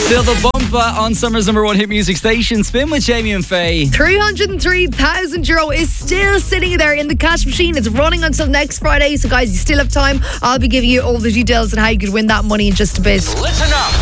Still the bumper on Summer's number one hit music station. Spin with Jamie and Faye. €303,000 is still sitting there in the cash machine. It's running until next Friday. So guys, you still have time. I'll be giving you all the details on how you could win that money in just a bit. Listen up.